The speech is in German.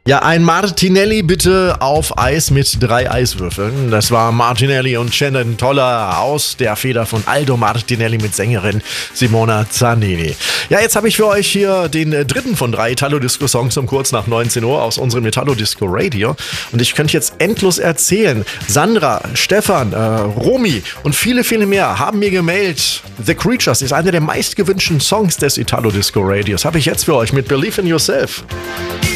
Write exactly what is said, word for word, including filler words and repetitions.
Ja, ein Martinelli bitte auf Eis mit drei Eiswürfeln. Das war Martinelli und Shannon Toller aus der Feder von Aldo Martinelli mit Sängerin Simona Zanini. Ja, jetzt habe ich für euch hier den dritten von drei Italo-Disco-Songs um kurz nach neunzehn Uhr aus unserem Italo-Disco-Radio. Und ich könnte jetzt endlos erzählen. Sandra, Stefan, äh, Romy und viele, viele mehr haben mir gemeldet. The Creatures ist einer der meistgewünschten Songs des Italo-Disco-Radios. Habe ich jetzt für euch mit Believe in Yourself.